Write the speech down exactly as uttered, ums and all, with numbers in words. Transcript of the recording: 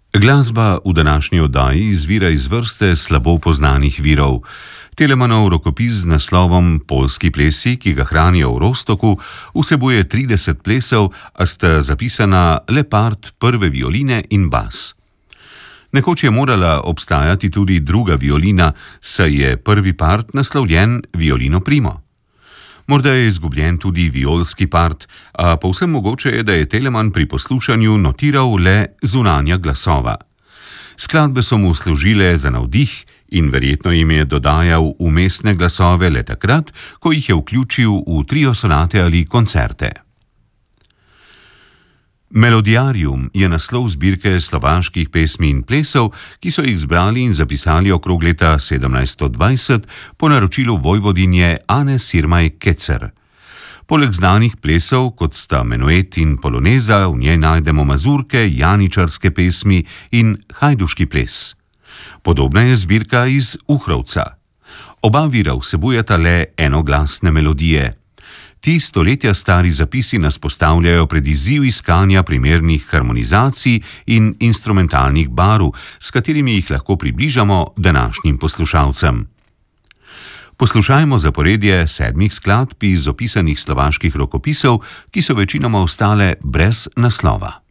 Glasba v današnji oddaji izvira iz vrste slabo poznanih virov. Telemanov rokopis z naslovom Poljski plesi, ki ga hranijo v Rostoku, vsebuje trideset plesov, a sta zapisana le part prve violine in bas. Nekoč je morala obstajati tudi druga violina, saj je prvi part naslovljen violino primo. Morda je izgubljen tudi violski part, a povsem mogoče je, da je Telemann pri poslušanju notiral le zunanja glasova. Skladbe so mu služile za navdih in verjetno jim je dodajal vmesne glasove le takrat, ko jih je vključil v trio sonate ali koncerte. Melodiarium je naslov zbirke slovaških pesmi in plesov, ki so jih zbrali in zapisali okrog leta sedemnajststo dvajset po naročilu vojvodinje Ane Sirmaj Kecer. Poleg znanih plesov, kot sta menuet in poloneza, v njej najdemo mazurke, janičarske pesmi in hajduški ples. Podobna je zbirka iz Uhrovca. Oba vira vsebujeta le enoglasne melodije. Ti stoletja stari zapisi nas postavljajo pred izziv iskanja primernih harmonizacij in instrumentalnih barv, s katerimi jih lahko približamo današnjim poslušalcem. Poslušajmo zaporedje sedmih skladb iz opisanih slovaških rokopisov, ki so večinoma ostale brez naslova.